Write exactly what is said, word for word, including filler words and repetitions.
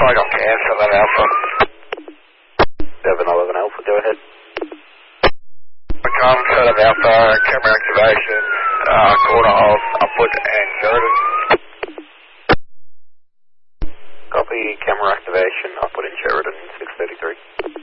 flag on K F seven Alpha. seven eleven Alpha, go ahead. Macomb seven Alpha, camera activation, uh, corner of Upwood and Sheridan. Copy, camera activation, Upwood and Sheridan, six thirty-three.